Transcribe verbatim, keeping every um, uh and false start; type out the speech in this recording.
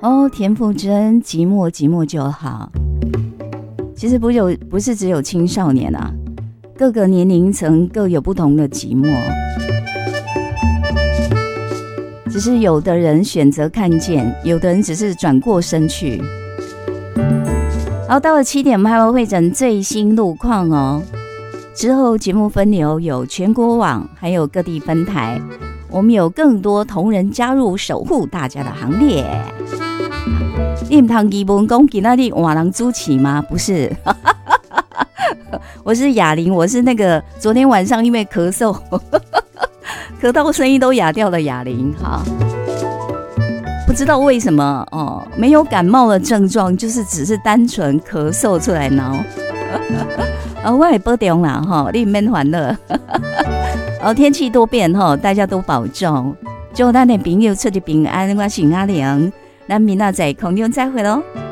哦，田馥甄寂寞寂寞就好。其实不有不是只有青少年啊，各个年龄层各有不同的寂寞，只是有的人选择看见，有的人只是转过身去。然后到了七点，我们还会会诊最新路况哦。之后节目分流有全国网，还有各地分台，我们有更多同仁加入，守护大家的行列。你不通疑问说今天你换人主持吗？不是，我是雅玲，我是那个昨天晚上因为咳嗽，咳到声音都哑掉的雅玲。好，不知道为什么哦，没有感冒的症状，就是只是单纯咳嗽出来挠。哦，我也保重啦哈，你免烦恼。哦，天气多变哈，大家都保重。祝咱的朋友出入平安，我是阿玲，咱明仔载空中再会喽。